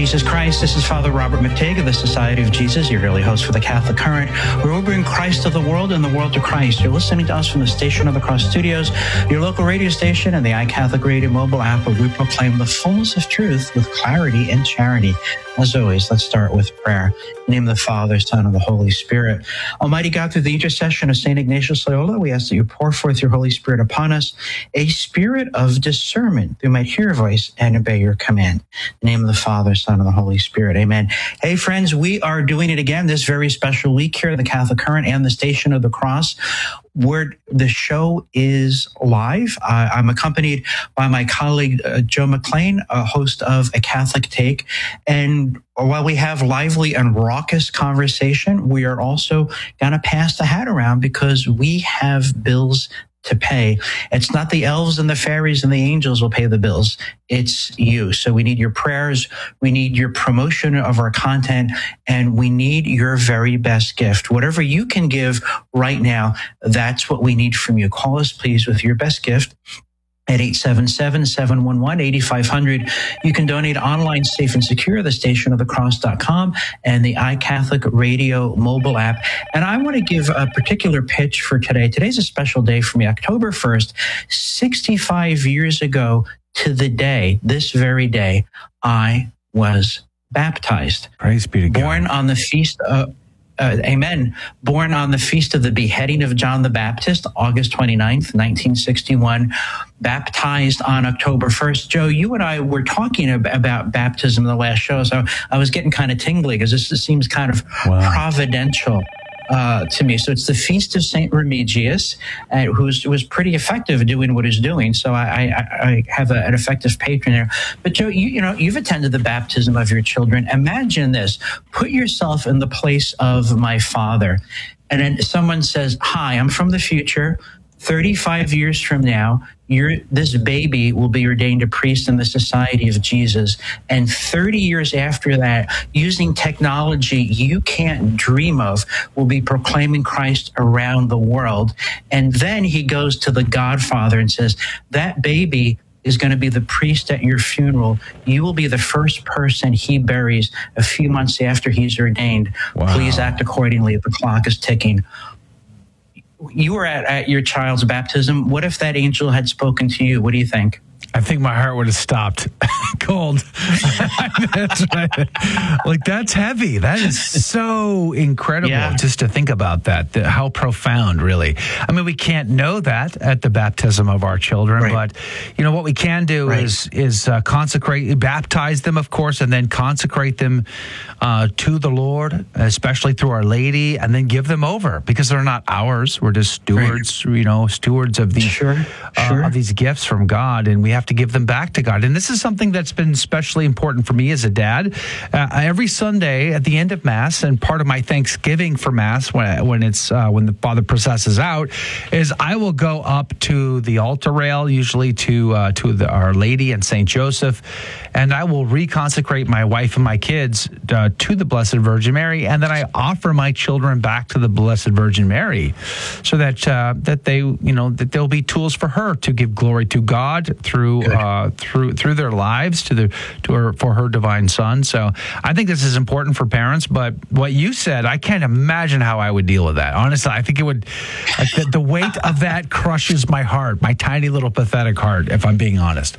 Jesus Christ. This is Father Robert McTague of the Society of Jesus, your daily host for the Catholic Current, where we bring Christ to the world and the world to Christ. You're listening to us from the Station of the Cross Studios, your local radio station, and the iCatholic Radio mobile app, where we proclaim the fullness of truth with clarity and charity. As always, let's start with prayer. In the name of the Father, Son, and the Holy Spirit. Almighty God, through the intercession of St. Ignatius Loyola, we ask that you pour forth your Holy Spirit upon us, a spirit of discernment, that we might hear your voice and obey your command. In the name of the Father, Son, and the Holy Spirit. Amen. Hey, friends, we are doing it again this very special week here at the Catholic Current and the Station of the Cross, where the show is live. I'm accompanied by my colleague, Joe McLean, a host of A Catholic Take. And while we have lively and raucous conversation, we are also going to pass the hat around because we have bills to pay. It's not the elves and the fairies and the angels will pay the bills. It's you. So we need your prayers. We need your promotion of our content, and we need your very best gift. Whatever you can give right now, that's what we need from you. Call us, please, with your best gift at 877-711-8500. You can donate online, safe and secure, the stationofthecross.com and the iCatholic Radio mobile app. And I want to give a particular pitch for today. Today's a special day for me. October 1st, 65 years ago to the day, this very day, I was baptized. Praise be to God. Born on the feast of... Amen. Born on the feast of the beheading of John the Baptist, August 29th, 1961, baptized on October 1st. Joe, you and I were talking about baptism in the last show, so I was getting kind of tingly because this seems kind of providential to me. So it's the feast of St. Remigius, who was pretty effective doing what he's doing. So I have an effective patron there. But Joe, you've attended the baptism of your children. Imagine this. Put yourself in the place of my father. And then someone says, hi, I'm from the future. 35 years from now, this baby will be ordained a priest in the Society of Jesus. And 30 years after that, using technology you can't dream of, will be proclaiming Christ around the world. And then he goes to the Godfather and says, that baby is going to be the priest at your funeral. You will be the first person he buries a few months after he's ordained. Wow. Please act accordingly. The clock is ticking. You were at your child's baptism. What if that angel had spoken to you? What do you think? I think my heart would have stopped cold. That's right. Like, that's heavy. That is so incredible just to think about that, how profound, really. I mean, we can't know that at the baptism of our children, but, what we can do is baptize them, of course, and then consecrate them to the Lord, especially through Our Lady, and then give them over because they're not ours. We're just stewards, stewards of these, of these gifts from God, and we have to give them back to God. And this is something that's been especially important for me as a dad. Every Sunday at the end of Mass, and part of my Thanksgiving for Mass when the Father processes out, is I will go up to the altar rail, usually to Our Lady and Saint Joseph, and I will reconsecrate my wife and my kids to the Blessed Virgin Mary, and then I offer my children back to the Blessed Virgin Mary, so that that they'll be tools for her to give glory to God through their lives for her divine Son. So I think this is important for parents. But what you said, I can't imagine how I would deal with that. Honestly, I think it would. The weight of that crushes my heart, my tiny little pathetic heart, if I'm being honest.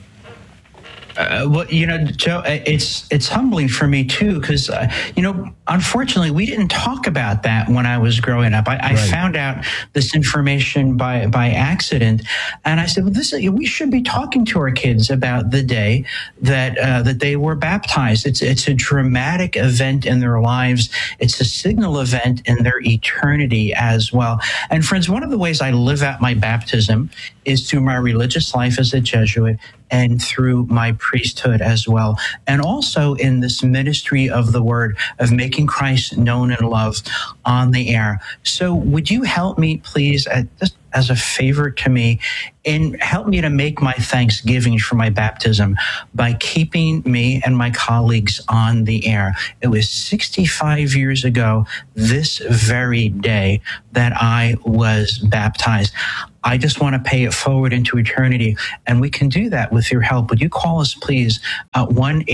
Joe, it's humbling for me too, because unfortunately, we didn't talk about that when I was growing up. I found out this information by accident, and I said, "Well, we should be talking to our kids about the day that they were baptized. It's a dramatic event in their lives. It's a signal event in their eternity as well." And friends, one of the ways I live out my baptism is through my religious life as a Jesuit, and through my priesthood as well. And also in this ministry of the word, of making Christ known and loved on the air. So would you help me, please, just as a favor to me, and help me to make my thanksgiving for my baptism by keeping me and my colleagues on the air. It was 65 years ago, this very day, that I was baptized. I just want to pay it forward into eternity. And we can do that with your help. Would you call us, please, at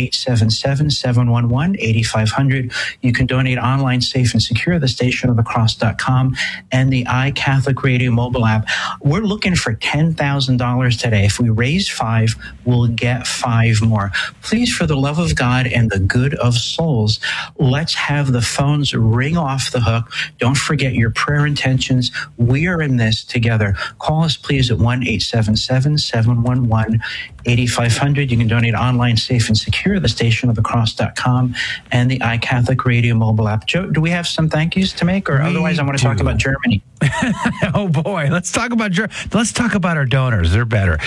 1-877-711-8500. You can donate online, safe and secure, thestationofthecross.com and the iCatholic Radio mobile app. We're looking for $10,000 today. If we raise 5, we'll get 5 more. Please, for the love of God and the good of souls, let's have the phones ring off the hook. Don't forget your prayer intentions. We are in this together. Call us, please, at 1-877-711-8500. You can donate online, safe and secure, thestationofthecross.com and the iCatholic Radio mobile app. Joe, do we have some thank yous to make, or otherwise I want to talk about Germany? Oh boy, let's talk about our donors. They're better.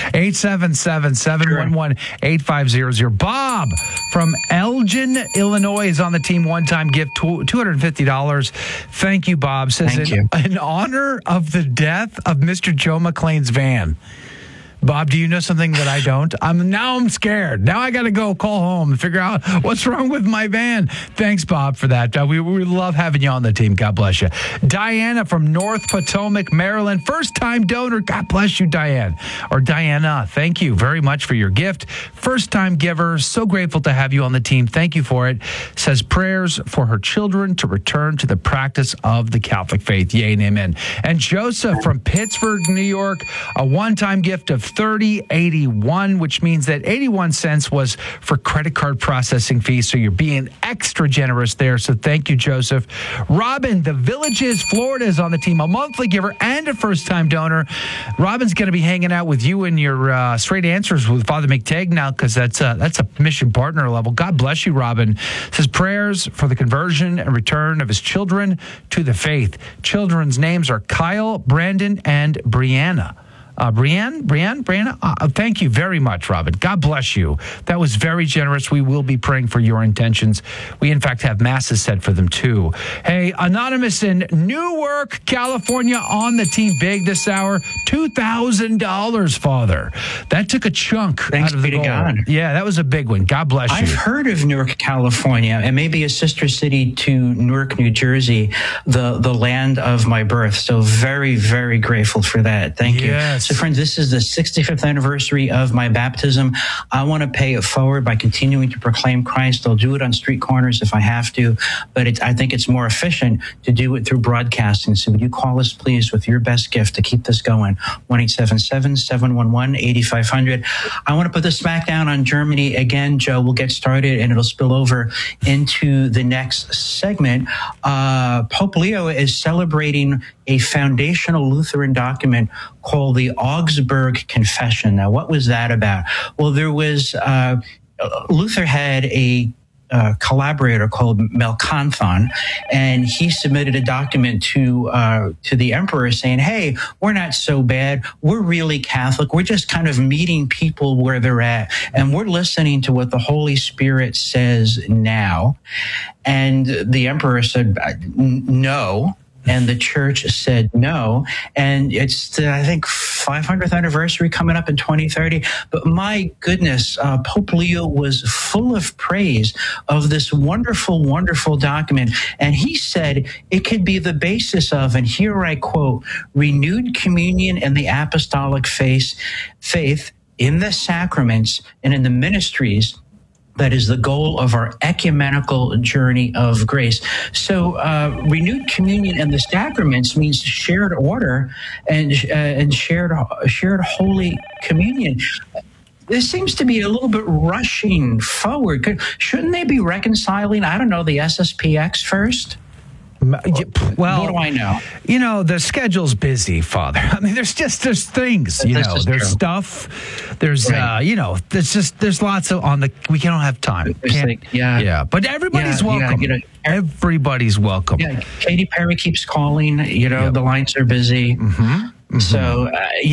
877-711-8500. Bob from Elgin, Illinois is on the team. One-time gift, $250. Thank you, Bob. Says in honor of the death of Mr. Joe McLean's van. Bob, do you know something that I don't? I'm scared. Now I got to go call home and figure out what's wrong with my van. Thanks, Bob, for that. We love having you on the team. God bless you. Diana from North Potomac, Maryland. First-time donor. God bless you, Diane. Or Diana, thank you very much for your gift. First-time giver. So grateful to have you on the team. Thank you for it. Says prayers for her children to return to the practice of the Catholic faith. Yay and amen. And Joseph from Pittsburgh, New York. A one-time gift of $30.81, which means that 81 cents was for credit card processing fees. So you're being extra generous there. So thank you, Joseph. Robin, the Villages, Florida is on the team, a monthly giver and a first-time donor. Robin's going to be hanging out with you in your straight answers with Father McTagg now, because that's a mission partner level. God bless you, Robin. Says prayers for the conversion and return of his children to the faith. Children's names are Kyle, Brandon, and Brianna. Brianna, thank you very much, Robin. God bless you. That was very generous. We will be praying for your intentions. We, in fact, have masses set for them, too. Hey, Anonymous in Newark, California, on the team big this hour. $2,000, Father. That took a chunk out of the goal. God. Yeah, that was a big one. God bless you. I've heard of Newark, California, and maybe a sister city to Newark, New Jersey, the land of my birth. So very, very grateful for that. Thank you. So, friends, this is the 65th anniversary of my baptism. I want to pay it forward by continuing to proclaim Christ. I'll do it on street corners if I have to, but I think it's more efficient to do it through broadcasting. So would you call us, please, with your best gift to keep this going? 1-877-711-8500. I want to put the smackdown on Germany again, Joe. We'll get started, and it'll spill over into the next segment. Pope Leo is celebrating a foundational Lutheran document called the Augsburg Confession. Now, what was that about? Well, there was Luther had a collaborator called Melanchthon, and he submitted a document to the emperor saying, hey, we're not so bad. We're really Catholic. We're just kind of meeting people where they're at, and we're listening to what the Holy Spirit says now. And the emperor said, no. And the church said no. And it's the, I think, 500th anniversary coming up in 2030. But my goodness, Pope Leo was full of praise of this wonderful, wonderful document. And he said it could be the basis of, and here I quote, renewed communion in the apostolic faith in the sacraments and in the ministries. That is the goal of our ecumenical journey of grace. So renewed communion and the sacraments means shared order and shared Holy Communion. This seems to be a little bit rushing forward. Shouldn't they be reconciling, I don't know, the SSPX first? Well, what do I know? You know, the schedule's busy, Father. I mean, there's things, you know, there's stuff, there's, you know, there's lots of we don't have time. Yeah. But everybody's welcome. You know, everybody's welcome. Yeah. Katy Perry keeps calling, you know, the lines are busy. Mm-hmm. Mm-hmm. So,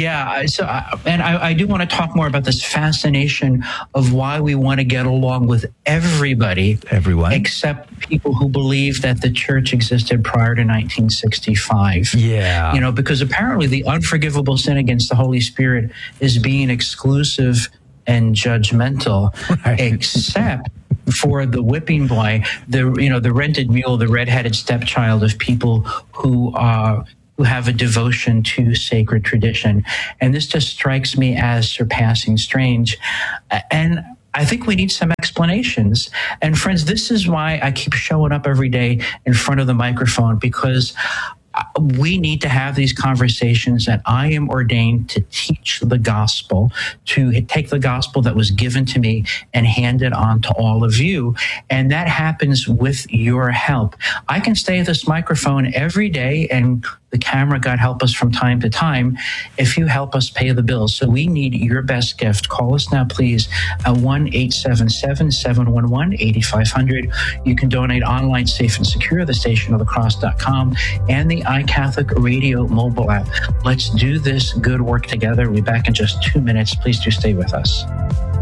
and I do want to talk more about this fascination of why we want to get along with everyone, except people who believe that the church existed prior to 1965. Yeah. You know, because apparently the unforgivable sin against the Holy Spirit is being exclusive and judgmental, except for the whipping boy, the rented mule, the redheaded stepchild of people who who have a devotion to sacred tradition. And this just strikes me as surpassing strange. And I think we need some explanations. And friends, this is why I keep showing up every day in front of the microphone, because we need to have these conversations, that I am ordained to teach the gospel, to take the gospel that was given to me and hand it on to all of you. And that happens with your help. I can stay at this microphone every day, and the camera, God help us, from time to time, if you help us pay the bills. So we need your best gift. Call us now, please, at 1-877-711-8500. You can donate online, safe and secure, thestationofthecross.com, and the iCatholic Radio mobile app. Let's do this good work together. We'll be back in just 2 minutes. Please do stay with us.